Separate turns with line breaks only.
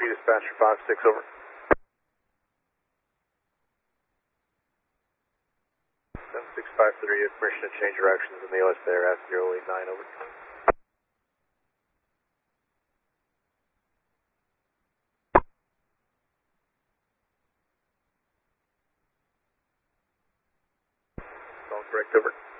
Dispatcher 5-6, over. 7653, you have permission to change directions in the OS there at 089, over. All correct, over.